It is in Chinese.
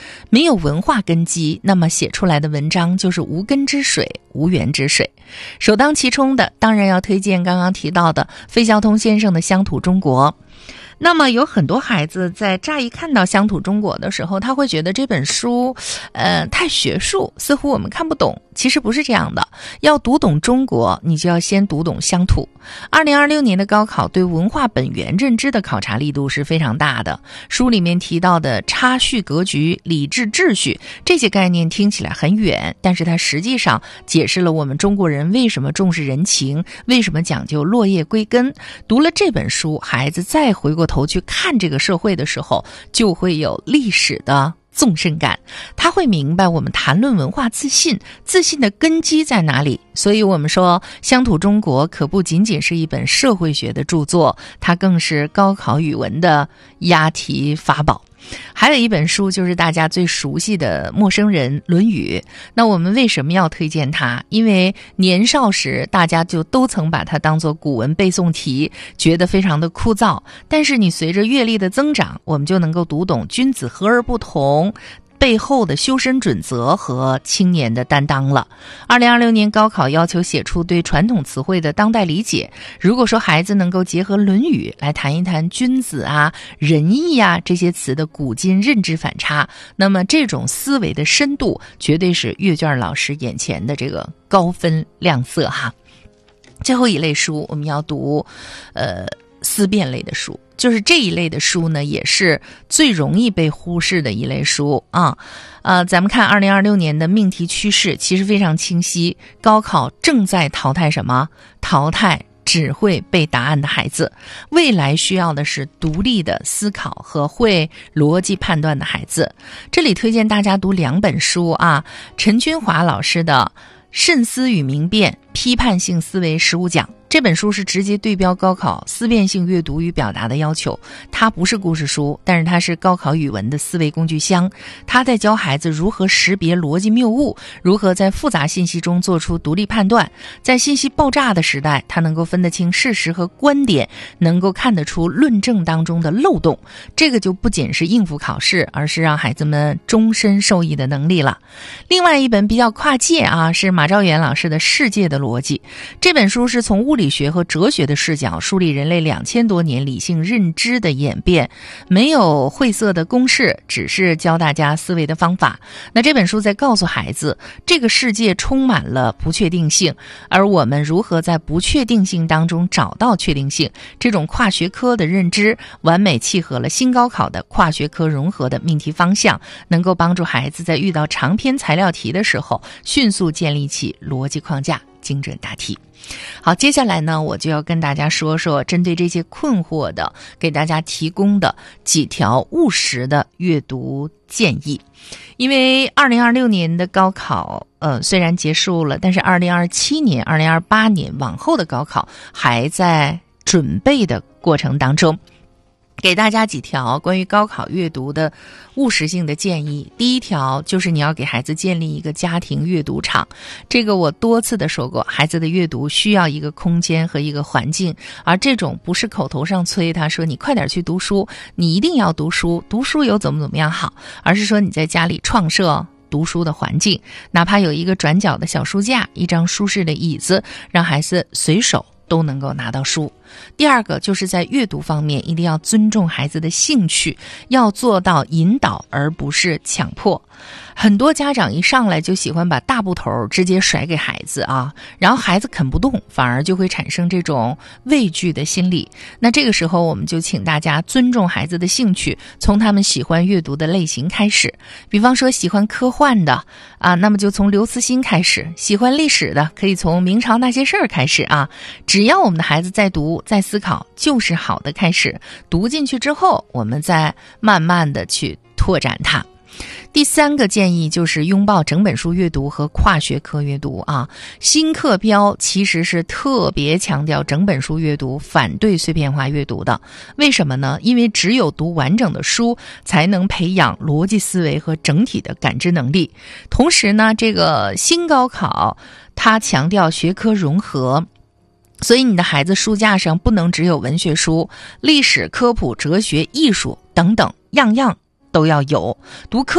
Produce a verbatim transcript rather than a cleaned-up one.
没有文化根基，那么写出来的文章就是无根之水，无源之水。首当其冲的当然要推荐刚刚提到的费孝通先生的《乡土中国》。那么有很多孩子在乍一看到《乡土中国》的时候，他会觉得这本书呃太学术，似乎我们看不懂。其实不是这样的，要读懂中国，你就要先读懂乡土。二零二六年的高考对文化本源认知的考察力度是非常大的。书里面提到的差序格局、礼制秩序，这些概念听起来很远，但是它实际上解释了我们中国人为什么重视人情，为什么讲究落叶归根。读了这本书，孩子再回过头去看这个社会的时候，就会有历史的纵深感，他会明白我们谈论文化自信，自信的根基在哪里。所以我们说乡土中国可不仅仅是一本社会学的著作，它更是高考语文的押题法宝。还有一本书就是大家最熟悉的陌生人《论语》。那我们为什么要推荐它？因为年少时大家就都曾把它当作古文背诵题，觉得非常的枯燥。但是你随着阅历的增长，我们就能够读懂君子和而不同背后的修身准则和青年的担当了。二零二六年高考要求写出对传统词汇的当代理解。如果说孩子能够结合《论语》来谈一谈君子啊、仁义啊这些词的古今认知反差，那么这种思维的深度绝对是阅卷老师眼前的这个高分亮色哈。最后一类书我们要读呃思辨类的书，就是这一类的书呢，也是最容易被忽视的一类书啊。呃，咱们看二零二六年的命题趋势，其实非常清晰，高考正在淘汰什么？淘汰只会背答案的孩子，未来需要的是独立的思考和会逻辑判断的孩子。这里推荐大家读两本书啊，陈君华老师的《慎思与明辨：批判性思维十五讲》。这本书是直接对标高考思辨性阅读与表达的要求，它不是故事书，但是它是高考语文的思维工具箱。它在教孩子如何识别逻辑谬误，如何在复杂信息中做出独立判断。在信息爆炸的时代，他能够分得清事实和观点，能够看得出论证当中的漏洞。这个就不仅是应付考试，而是让孩子们终身受益的能力了。另外一本比较跨界啊，是马兆元老师的《世界的逻辑》。这本书是从物理学和哲学的视角梳理人类两千多年理性认知的演变，没有晦涩的公式，只是教大家思维的方法。那这本书在告诉孩子，这个世界充满了不确定性，而我们如何在不确定性当中找到确定性，这种跨学科的认知完美契合了新高考的跨学科融合的命题方向，能够帮助孩子在遇到长篇材料题的时候迅速建立起逻辑框架，精准答题。好，接下来呢，我就要跟大家说说针对这些困惑的，给大家提供的几条务实的阅读建议。因为二零二六年的高考呃虽然结束了，但是二零二七年、二零二八年往后的高考还在准备的过程当中。给大家几条关于高考阅读的务实性的建议。第一条就是你要给孩子建立一个家庭阅读场，这个我多次的说过，孩子的阅读需要一个空间和一个环境，而这种不是口头上催他说你快点去读书，你一定要读书，读书有怎么怎么样好，而是说你在家里创设读书的环境，哪怕有一个转角的小书架，一张舒适的椅子，让孩子随手都能够拿到书。第二个就是在阅读方面一定要尊重孩子的兴趣，要做到引导而不是强迫。很多家长一上来就喜欢把大部头直接甩给孩子啊，然后孩子啃不动，反而就会产生这种畏惧的心理。那这个时候我们就请大家尊重孩子的兴趣，从他们喜欢阅读的类型开始。比方说喜欢科幻的啊，那么就从刘慈欣开始；喜欢历史的可以从明朝那些事儿开始啊。只要我们的孩子在读在思考，就是好的开始。读进去之后，我们再慢慢的去拓展它。第三个建议就是拥抱整本书阅读和跨学科阅读啊。新课标其实是特别强调整本书阅读，反对碎片化阅读的。为什么呢？因为只有读完整的书，才能培养逻辑思维和整体的感知能力。同时呢，这个新高考它强调学科融合，所以你的孩子书架上不能只有文学书，历史、科普、哲学、艺术等等，样样都要有。读科